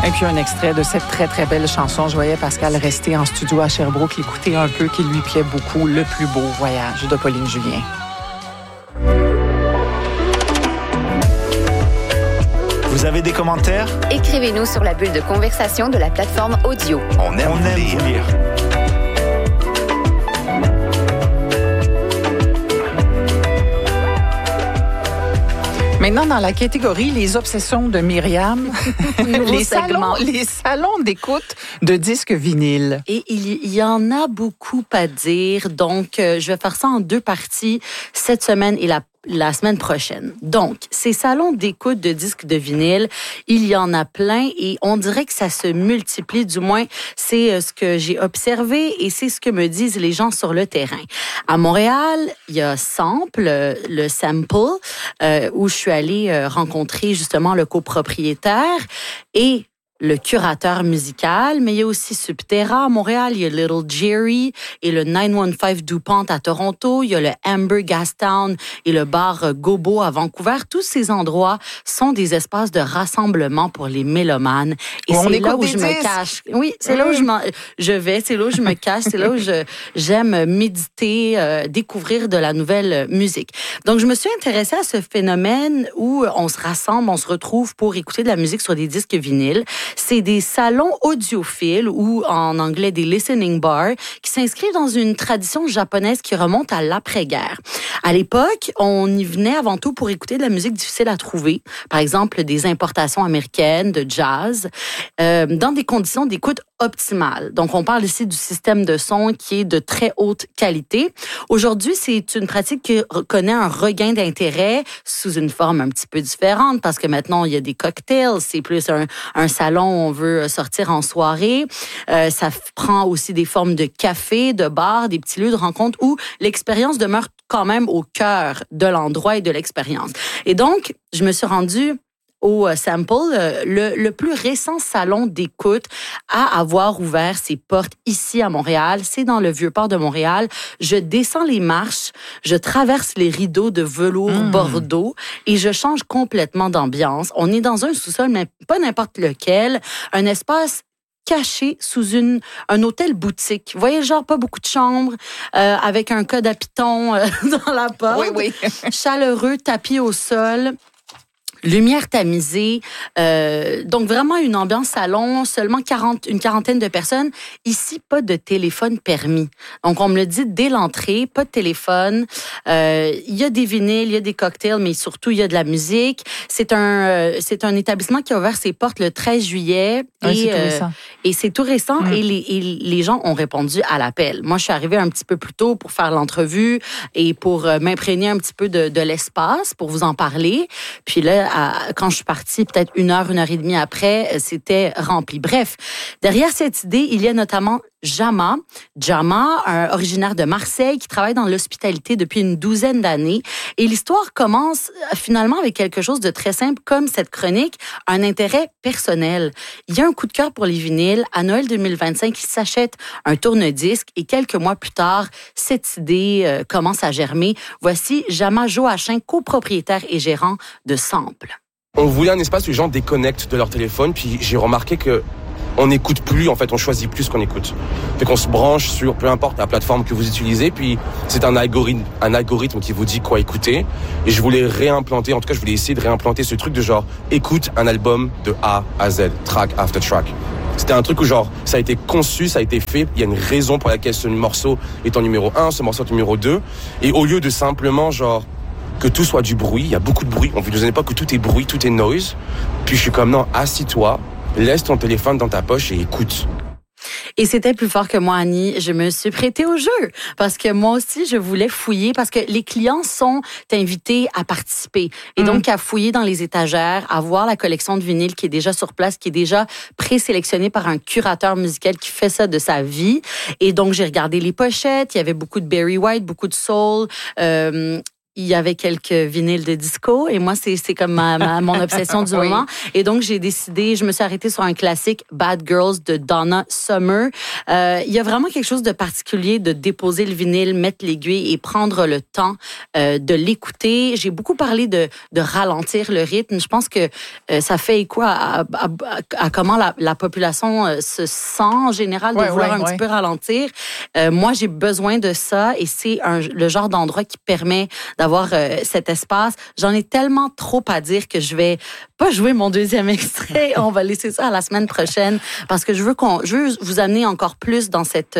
Et puis un extrait de cette très, très belle chanson. Je voyais Pascal rester en studio à Sherbrooke, l'écouter un peu, qui lui plaît beaucoup, Le plus beau voyage de Pauline Julien. Vous avez des commentaires? Écrivez-nous sur la bulle de conversation de la plateforme audio. On aime vous lire. Maintenant, dans la catégorie Les obsessions de Myriam, les salons d'écoute de disques vinyles. Et il y en a beaucoup à dire. Donc, je vais faire ça en 2 parties cette semaine et la semaine prochaine. Donc, ces salons d'écoute de disques de vinyle, il y en a plein et on dirait que ça se multiplie, du moins, c'est ce que j'ai observé et c'est ce que me disent les gens sur le terrain. À Montréal, il y a Sample, le Sample, où je suis allée rencontrer justement le copropriétaire et le curateur musical, mais il y a aussi Subterra à Montréal, il y a Little Jerry et le 915 DuPont à Toronto, il y a le Amber Gastown et le bar Gobo à Vancouver. Tous ces endroits sont des espaces de rassemblement pour les mélomanes. Et c'est là où je me cache. Oui, c'est là où je vais, c'est là où je me cache, c'est là où j'aime méditer, découvrir de la nouvelle musique. Donc, je me suis intéressée à ce phénomène où on se rassemble, on se retrouve pour écouter de la musique sur des disques vinyles. C'est des salons audiophiles ou en anglais des listening bars qui s'inscrivent dans une tradition japonaise qui remonte à l'après-guerre. À l'époque, on y venait avant tout pour écouter de la musique difficile à trouver, par exemple des importations américaines de jazz, dans des conditions d'écoute optimales. Donc, on parle ici du système de son qui est de très haute qualité. Aujourd'hui, c'est une pratique qui connaît un regain d'intérêt sous une forme un petit peu différente parce que maintenant, il y a des cocktails, c'est plus un salon où on veut sortir en soirée. Ça prend aussi des formes de café, de bar, des petits lieux de rencontre où l'expérience demeure quand même au cœur de l'endroit et de l'expérience. Et donc, je me suis rendue au Sample, le plus récent salon d'écoute à avoir ouvert ses portes ici à Montréal. C'est dans le Vieux-Port de Montréal. Je descends les marches, je traverse les rideaux de velours bordeaux et je change complètement d'ambiance. On est dans un sous-sol, mais pas n'importe lequel, un espace caché sous un hôtel boutique. Vous voyez, genre pas beaucoup de chambres, avec un code à piton dans la porte. Oui. Chaleureux, tapis au sol. Lumière tamisée, donc vraiment une ambiance salon, seulement une quarantaine de personnes. Ici, pas de téléphone permis. Donc, on me le dit dès l'entrée, pas de téléphone. Il y a des vinyles, il y a des cocktails, mais surtout, il y a de la musique. C'est un établissement qui a ouvert ses portes le 13 juillet. Oui, c'est tout récent. Et c'est tout récent et les gens ont répondu à l'appel. Moi, je suis arrivée un petit peu plus tôt pour faire l'entrevue et pour m'imprégner un petit peu de l'espace, pour vous en parler. Puis là, quand je suis partie, peut-être 1 heure et demie après, c'était rempli. Bref, derrière cette idée, il y a notamment Jama, originaire de Marseille, qui travaille dans l'hospitalité depuis une 12aine d'années. Et l'histoire commence finalement avec quelque chose de très simple, comme cette chronique, un intérêt personnel. Il y a un coup de cœur pour les vinyles. À Noël 2025, il s'achète un tourne-disque et quelques mois plus tard, cette idée commence à germer. Voici Jama Joachim, copropriétaire et gérant de Sample. On voulait un espace où les gens déconnectent de leur téléphone, puis j'ai remarqué que on n'écoute plus, en fait, on choisit plus ce qu'on écoute. Fait qu'on se branche sur peu importe la plateforme que vous utilisez, puis c'est un algorithme qui vous dit quoi écouter. Et je voulais essayer de réimplanter ce truc de genre, écoute un album de A à Z, track after track. C'était un truc où genre, ça a été conçu, ça a été fait, il y a une raison pour laquelle ce morceau est en numéro 1, ce morceau est en numéro 2. Et au lieu de simplement genre, que tout soit du bruit, il y a beaucoup de bruit. On vit dans une époque où tout est bruit, tout est noise. Puis je suis comme, non, assis-toi, laisse ton téléphone dans ta poche et écoute. Et c'était plus fort que moi, Annie. Je me suis prêtée au jeu parce que moi aussi, je voulais fouiller parce que les clients sont invités à participer et donc à fouiller dans les étagères, à voir la collection de vinyles qui est déjà sur place, qui est déjà présélectionnée par un curateur musical qui fait ça de sa vie. Et donc, j'ai regardé les pochettes. Il y avait beaucoup de Barry White, beaucoup de soul. il y avait quelques vinyles de disco et moi, c'est comme mon obsession du moment. Et donc, je me suis arrêtée sur un classique, Bad Girls de Donna Summer. Il y a vraiment quelque chose de particulier de déposer le vinyle, mettre l'aiguille et prendre le temps de l'écouter. J'ai beaucoup parlé de ralentir le rythme. Je pense que ça fait écho à comment la population se sent en général de vouloir un petit peu ralentir. Moi, j'ai besoin de ça et c'est le genre d'endroit qui permet d'avoir cet espace. J'en ai tellement trop à dire que je vais pas jouer mon deuxième extrait. On va laisser ça à la semaine prochaine parce que je veux vous amener encore plus dans cet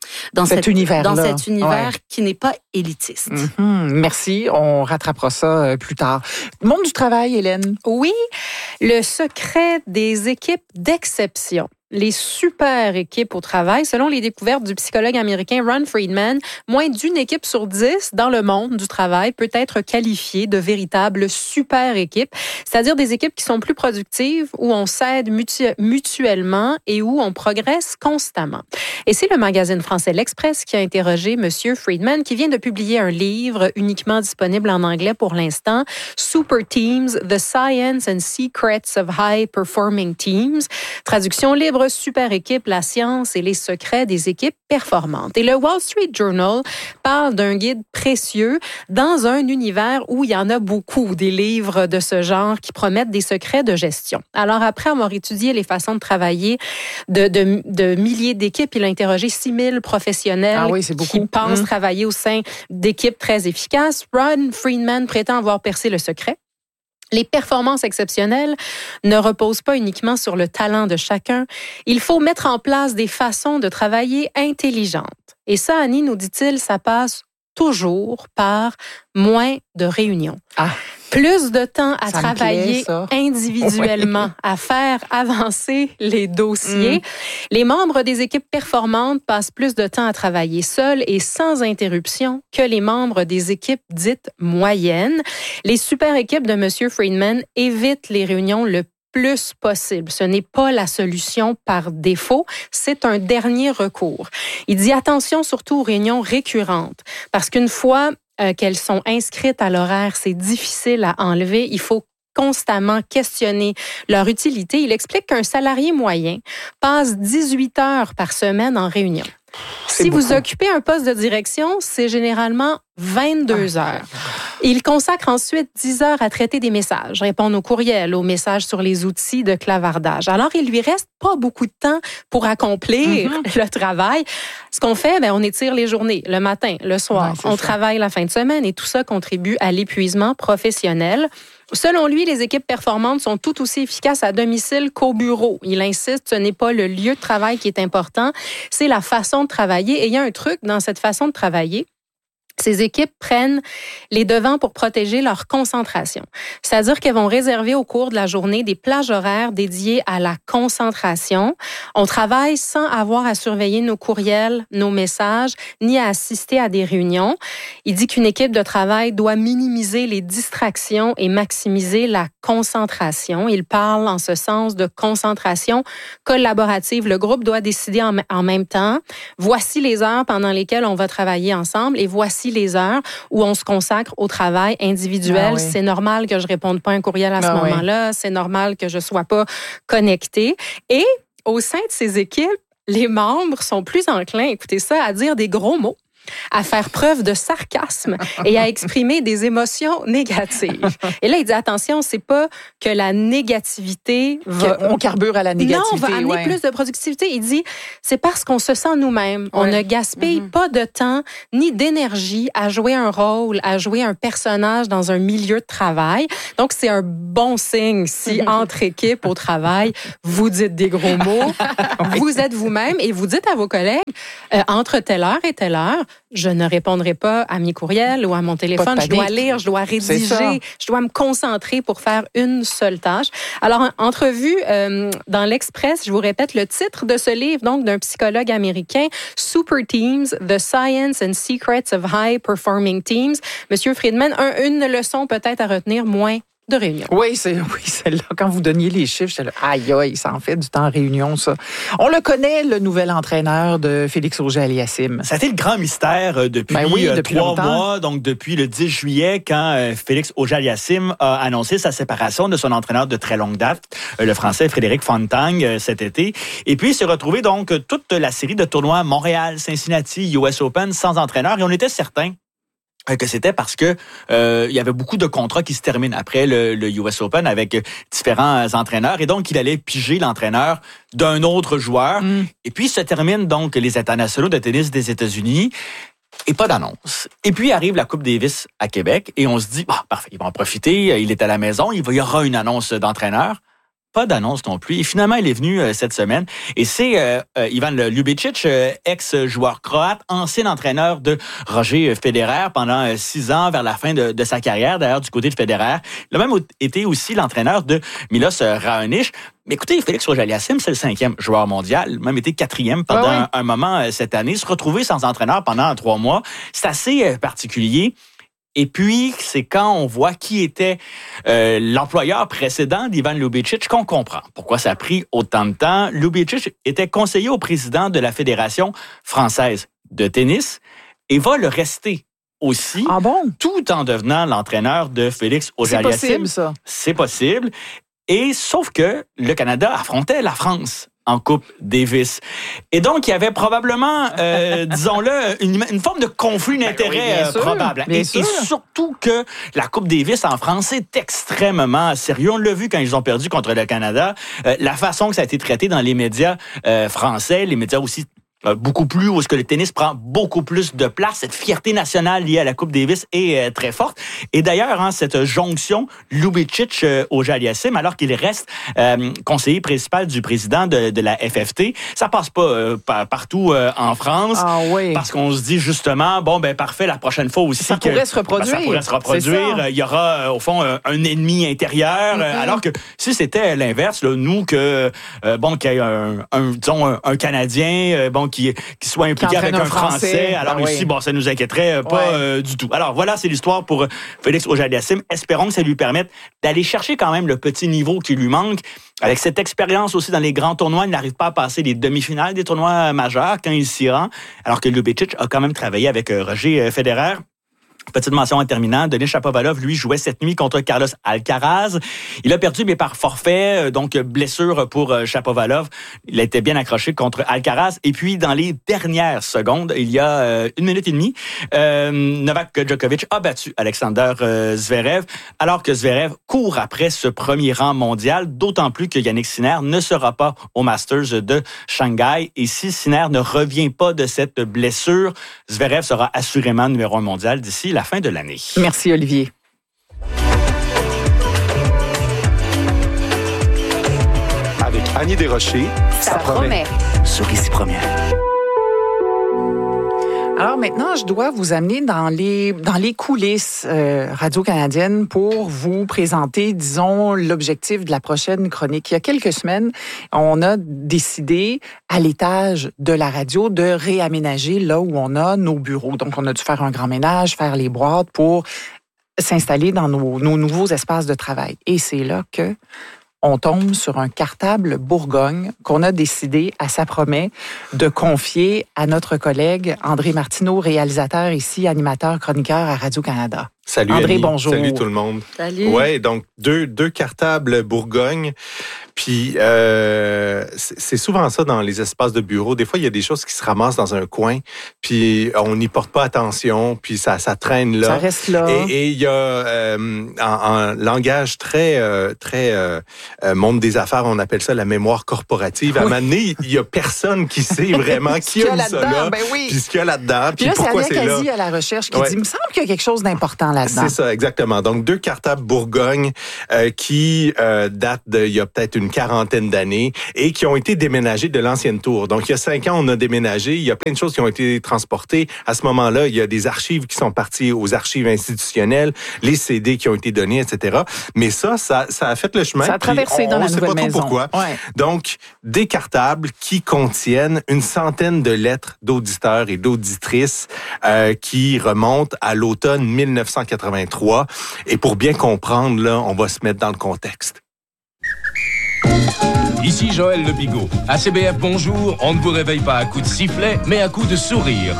univers qui n'est pas élitiste. Mm-hmm. Merci. On rattrapera ça plus tard. Monde du travail, Hélène. Oui, le secret des équipes d'exception. Les super équipes au travail. Selon les découvertes du psychologue américain Ron Friedman, moins d'une équipe sur 10 dans le monde du travail peut être qualifiée de véritable super équipe, c'est-à-dire des équipes qui sont plus productives, où on s'aide mutuellement et où on progresse constamment. Et c'est le magazine français L'Express qui a interrogé Monsieur Friedman, qui vient de publier un livre uniquement disponible en anglais pour l'instant, Super Teams, The Science and Secrets of High Performing Teams. Traduction libre, super équipe, la science et les secrets des équipes performantes. Et le Wall Street Journal parle d'un guide précieux dans un univers où il y en a beaucoup, des livres de ce genre qui promettent des secrets de gestion. Alors, après avoir étudié les façons de travailler de milliers d'équipes, il a interrogé 6000 professionnels qui pensent travailler au sein d'équipes très efficaces. Ron Friedman prétend avoir percé le secret. Les performances exceptionnelles ne reposent pas uniquement sur le talent de chacun. Il faut mettre en place des façons de travailler intelligentes. Et ça, Annie, nous dit-il, ça passe toujours par moins de réunions. Plus de temps à travailler individuellement, à faire avancer les dossiers. Les membres des équipes performantes passent plus de temps à travailler seuls et sans interruption que les membres des équipes dites moyennes. Les super équipes de M. Friedman évitent les réunions le plus possible. Ce n'est pas la solution par défaut, c'est un dernier recours. Il dit attention surtout aux réunions récurrentes, parce qu'une fois qu'elles sont inscrites à l'horaire, c'est difficile à enlever. Il faut constamment questionner leur utilité. Il explique qu'un salarié moyen passe 18 heures par semaine en réunion. Si vous occupez un poste de direction, c'est généralement 22 heures. Il consacre ensuite 10 heures à traiter des messages, répondre aux courriels, aux messages sur les outils de clavardage. Alors, il lui reste pas beaucoup de temps pour accomplir le travail. Ce qu'on fait, on étire les journées, le matin, le soir. On travaille la fin de semaine et tout ça contribue à l'épuisement professionnel. Selon lui, les équipes performantes sont tout aussi efficaces à domicile qu'au bureau. Il insiste, ce n'est pas le lieu de travail qui est important, c'est la façon de travailler. Et il y a un truc dans cette façon de travailler. Ces équipes prennent les devants pour protéger leur concentration. C'est-à-dire qu'elles vont réserver au cours de la journée des plages horaires dédiées à la concentration. On travaille sans avoir à surveiller nos courriels, nos messages, ni à assister à des réunions. Il dit qu'une équipe de travail doit minimiser les distractions et maximiser la concentration. Il parle en ce sens de concentration collaborative. Le groupe doit décider en même temps. Voici les heures pendant lesquelles on va travailler ensemble et voici les heures où on se consacre au travail individuel. C'est normal que je réponde pas à un courriel à ce moment-là. C'est normal que je sois pas connectée. Et au sein de ces équipes, les membres sont plus enclins, écoutez ça, à dire des gros mots, à faire preuve de sarcasme et à exprimer des émotions négatives. Et là, il dit, attention, c'est pas que la négativité va... On carbure à la négativité. Non, on va amener plus de productivité. Il dit, c'est parce qu'on se sent nous-mêmes. On ne gaspille pas de temps ni d'énergie à jouer un rôle, à jouer un personnage dans un milieu de travail. Donc, c'est un bon signe si entre équipes au travail, vous dites des gros mots, vous êtes vous-même et vous dites à vos collègues, entre telle heure et telle heure, je ne répondrai pas à mes courriels ou à mon téléphone. Je dois lire, je dois rédiger, je dois me concentrer pour faire une seule tâche. Alors, entrevue dans l'Express, je vous répète le titre de ce livre, donc d'un psychologue américain, Super Teams, The Science and Secrets of High Performing Teams. Monsieur Friedman, une leçon peut-être à retenir, moins de réunion. Oui, celle-là. Quand vous donniez les chiffres, j'étais là, aïe, ça en fait du temps en réunion, ça. On le connaît, le nouvel entraîneur de Félix Auger-Aliassime. Ça a été le grand mystère depuis 3 mois, donc depuis le 10 juillet, quand Félix Auger-Aliassime a annoncé sa séparation de son entraîneur de très longue date, le Français Frédéric Fontang, cet été. Et puis, il s'est retrouvé donc toute la série de tournois Montréal, Cincinnati, US Open sans entraîneur. Et on était certains que c'était parce que il y avait beaucoup de contrats qui se terminent après le US Open avec différents entraîneurs et donc il allait piger l'entraîneur d'un autre joueur. Et puis se terminent donc les internationaux de tennis des États-Unis et pas d'annonce. Et puis arrive la Coupe Davis à Québec et on se dit parfait, il va en profiter, il est à la maison, il y aura une annonce d'entraîneur. Pas d'annonce non plus. Et finalement, il est venu cette semaine. Et c'est Ivan Ljubicic, ex-joueur croate, ancien entraîneur de Roger Federer pendant 6 ans vers la fin de sa carrière, d'ailleurs, du côté de Federer. Il a même été aussi l'entraîneur de Milos Raonic. Mais écoutez, Félix Auger-Aliassime, c'est le 5e joueur mondial, même été 4e pendant un moment cette année. Se retrouver sans entraîneur pendant 3 mois, c'est assez particulier. Et puis, c'est quand on voit qui était l'employeur précédent d'Ivan Ljubicic qu'on comprend pourquoi ça a pris autant de temps. Ljubicic était conseiller au président de la Fédération française de tennis et va le rester aussi, tout en devenant l'entraîneur de Félix Auger-Aliassime. C'est possible, ça. C'est possible. Et sauf que le Canada affrontait la France en Coupe Davis. Et donc, il y avait probablement, disons-le, une forme de conflit d'intérêts probable. Et surtout que la Coupe Davis en France est extrêmement sérieux. On l'a vu quand ils ont perdu contre le Canada. La façon que ça a été traité dans les médias français, les médias aussi beaucoup plus, où est-ce que le tennis prend beaucoup plus de place. Cette fierté nationale liée à la Coupe Davis est très forte. Et d'ailleurs, cette jonction Ljubicic-Auger-Aliassime, alors qu'il reste conseiller principal du président de la FFT, ça passe pas partout en France. Parce qu'on se dit justement, parfait, la prochaine fois aussi. Ça pourrait se reproduire. Ça pourrait se reproduire. Il y aura, au fond, un ennemi intérieur. Alors que si c'était l'inverse, là, nous, qu'il y ait un Canadien, qui soit impliqué avec un Français. Alors ici, ça nous inquiéterait pas du tout. Alors voilà, c'est l'histoire pour Félix Auger-Aliassime. Espérons que ça lui permette d'aller chercher quand même le petit niveau qui lui manque. Avec cette expérience aussi dans les grands tournois, il n'arrive pas à passer les demi-finales des tournois majeurs quand il s'y rend, alors que Ljubicic a quand même travaillé avec Roger Federer. Petite mention en terminant, Denis Shapovalov, lui, jouait cette nuit contre Carlos Alcaraz. Il a perdu, mais par forfait, donc blessure pour Shapovalov. Il a été bien accroché contre Alcaraz. Et puis, dans les dernières secondes, il y a 1 minute et demie, Novak Djokovic a battu Alexander Zverev, alors que Zverev court après ce premier rang mondial, d'autant plus que Jannik Sinner ne sera pas au Masters de Shanghai. Et si Sinner ne revient pas de cette blessure, Zverev sera assurément numéro 1 mondial d'ici la fin de l'année. Merci, Olivier. Avec Annie Desrochers, ça promet. Sur Ici Première. Alors maintenant, je dois vous amener dans les coulisses radio-canadiennes pour vous présenter, disons, l'objectif de la prochaine chronique. Il y a quelques semaines, on a décidé à l'étage de la radio de réaménager là où on a nos bureaux. Donc, on a dû faire un grand ménage, faire les boîtes pour s'installer dans nos nouveaux espaces de travail. Et c'est là que on tombe sur un cartable Bourgogne qu'on a décidé, à Ça promet, de confier à notre collègue André Martineau, réalisateur ici, animateur, chroniqueur à Radio-Canada. Salut André, Annie. bonjour. Salut tout le monde. Salut. Ouais, donc deux cartables Bourgogne. Puis c'est souvent ça dans les espaces de bureau. Des fois, il y a des choses qui se ramassent dans un coin, puis on n'y porte pas attention, puis ça traîne là. Ça reste là. Et il y a en langage très monde des affaires, on appelle ça la mémoire corporative. À un moment donné, il y a personne qui sait vraiment qui a mis ça là, puis ce qu'il y a là-dedans, puis pourquoi c'est là. Puis là, c'est Alicia à la recherche qui dit, il me semble qu'il y a quelque chose d'important là-dedans. C'est ça, exactement. Donc, 2 cartables Bourgogne qui datent d'il y a peut-être une quarantaine d'années et qui ont été déménagés de l'ancienne tour. Donc, il y a 5 ans, on a déménagé. Il y a plein de choses qui ont été transportées. À ce moment-là, il y a des archives qui sont parties aux archives institutionnelles, les CD qui ont été donnés, etc. Mais ça a fait le chemin. Ça a traversé dans la nouvelle maison. On ne sait pas trop pourquoi. Ouais. Donc, des cartables qui contiennent une centaine de lettres d'auditeurs et d'auditrices qui remontent à l'automne 1980. 1983. Et pour bien comprendre, là, on va se mettre dans le contexte. Ici Joël Le Bigot. À CBF Bonjour, on ne vous réveille pas à coups de sifflet, mais à coups de sourire.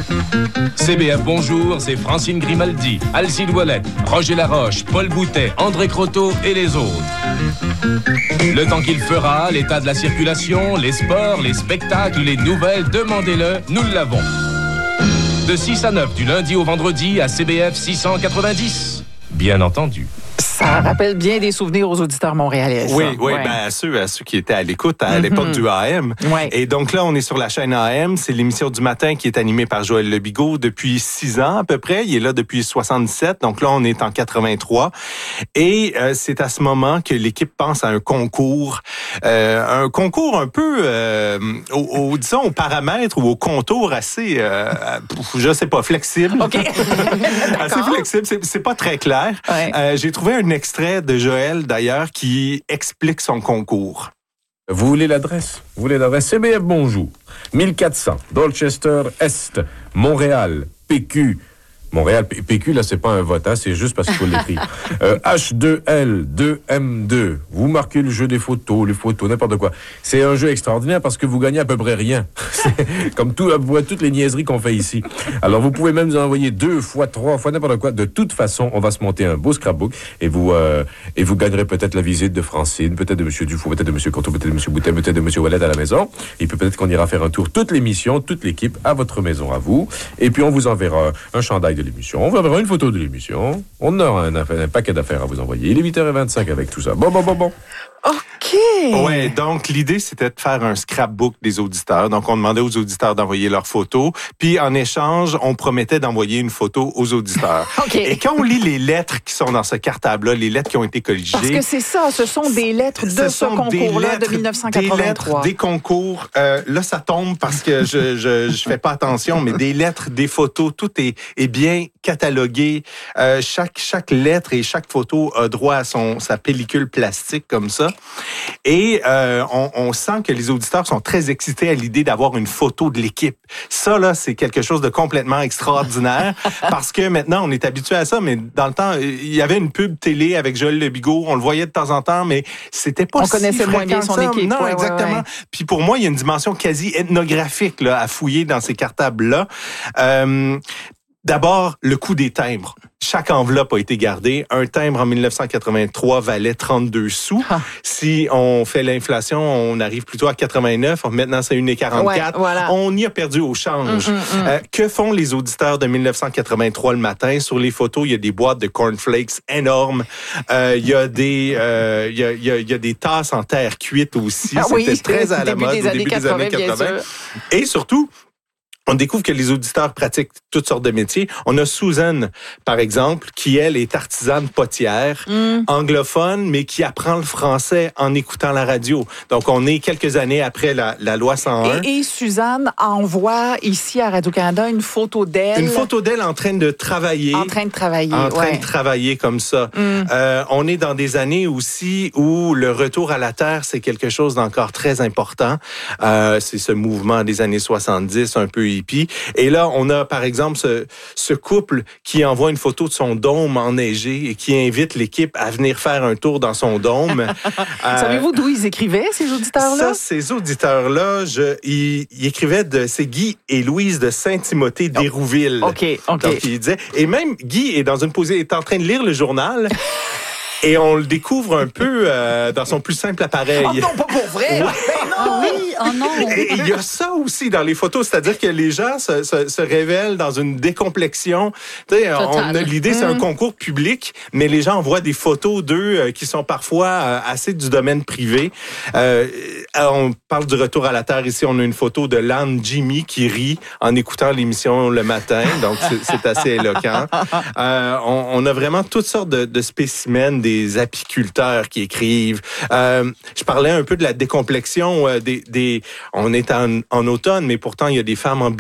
CBF Bonjour, c'est Francine Grimaldi, Alcide Ouellette, Roger Laroche, Paul Boutet, André Croteau et les autres. Le temps qu'il fera, l'état de la circulation, les sports, les spectacles, les nouvelles, demandez-le, nous l'avons. De 6 à 9 du lundi au vendredi à CBF 690. Bien entendu. Ça rappelle bien des souvenirs aux auditeurs montréalais. Oui, ben, à ceux qui étaient à l'écoute à l'époque du AM. Ouais. Et donc là, on est sur la chaîne AM. C'est l'émission du matin qui est animée par Joël Le Bigot depuis 6 ans à peu près. Il est là depuis 77. Donc là, on est en 83. Et c'est à ce moment que l'équipe pense à un concours un peu, disons, au paramètre ou au contour assez, je sais pas, flexible. OK. Assez flexible. C'est pas très clair. Ouais. J'ai trouvé un extrait de Joël, d'ailleurs, qui explique son concours. Vous voulez l'adresse? CBF Bonjour. 1400, Dorchester Est, Montréal, PQ. Montréal, PQ, là, c'est pas un vote, hein, c'est juste parce qu'il faut l'écrire. H2L, 2M2. Vous marquez le jeu des photos, n'importe quoi. C'est un jeu extraordinaire parce que vous gagnez à peu près rien. C'est comme toutes les niaiseries qu'on fait ici. Alors, vous pouvez même nous envoyer 2 fois, 3 fois, n'importe quoi. De toute façon, on va se monter un beau scrapbook et vous gagnerez peut-être la visite de Francine, peut-être de M. Dufour, peut-être de M. Courteau, peut-être de M. Boutet, peut-être de M. Ouellette à la maison. Et puis peut-être qu'on ira faire un tour toute l'émission, toute l'équipe à votre maison, à vous. Et puis on vous enverra un chandail de l'émission. On vous enverra une photo de l'émission. On aura un paquet d'affaires à vous envoyer. Il est 8h25 avec tout ça. Bon. OK. Ouais, donc l'idée, c'était de faire un scrapbook des auditeurs. Donc, on demandait aux auditeurs d'envoyer leurs photos. Puis, en échange, on promettait d'envoyer une photo aux auditeurs. OK. Et quand on lit les lettres qui sont dans ce cartable-là, les lettres qui ont été colligées... Parce que c'est ça, ce sont des lettres de ce concours-là de 1983. Des lettres, des concours. Là, ça tombe parce que je fais pas attention, mais des lettres, des photos, tout est bien catalogué. Chaque lettre et chaque photo a droit à sa pellicule plastique comme ça. Et on sent que les auditeurs sont très excités à l'idée d'avoir une photo de l'équipe. Ça, là, c'est quelque chose de complètement extraordinaire parce que maintenant, on est habitué à ça, mais dans le temps, il y avait une pub télé avec Joël Le Bigot, on le voyait de temps en temps, mais c'était pas on connaissait moins bien son équipe. Non, exactement. Ouais. Puis pour moi, il y a une dimension quasi ethnographique là, à fouiller dans ces cartables-là. D'abord, le coût des timbres. Chaque enveloppe a été gardée. Un timbre en 1983 valait 32 sous. Ah. Si on fait l'inflation, on arrive plutôt à 89. Maintenant, c'est 1,44. Ouais, voilà. On y a perdu au change. Que font les auditeurs de 1983 le matin? Sur les photos, il y a des boîtes de cornflakes énormes. Il y a des tasses en terre cuite aussi. C'était très à la mode au début des années 80. Et surtout, on découvre que les auditeurs pratiquent toutes sortes de métiers. On a Susan, par exemple, qui, elle, est artisane potière, anglophone, mais qui apprend le français en écoutant la radio. Donc, on est quelques années après la loi 101. Et Suzanne envoie ici à Radio-Canada une photo d'elle. Une photo d'elle en train de travailler. En train de travailler comme ça. On est dans des années aussi où le retour à la Terre, c'est quelque chose d'encore très important. C'est ce mouvement des années 70, un peu hippie. Et là, on a, par exemple, ce couple qui envoie une photo de son dôme enneigé et qui invite l'équipe à venir faire un tour dans son dôme. Savez-vous d'où ils écrivaient, ces auditeurs-là? Ces auditeurs-là, ils écrivaient c'est Guy et Louise de Saint-Timothée d'Hérouville. OK. Donc, il disait, et même Guy est est en train de lire le journal. Et on le découvre un peu dans son plus simple appareil. Oh non, pas pour vrai! Ouais. Ben non! Oui, oh non! Et il y a ça aussi dans les photos, c'est-à-dire que les gens se révèlent dans une décomplexion. Tu sais, l'idée, c'est un concours public, mais les gens envoient des photos d'eux qui sont parfois assez du domaine privé. On parle du retour à la Terre ici. On a une photo de l'âne Jimmy qui rit en écoutant l'émission le matin, donc c'est assez éloquent. On a vraiment toutes sortes de spécimens, des apiculteurs qui écrivent. Je parlais un peu de la décomplexion. On est en automne, mais pourtant, il y a des femmes en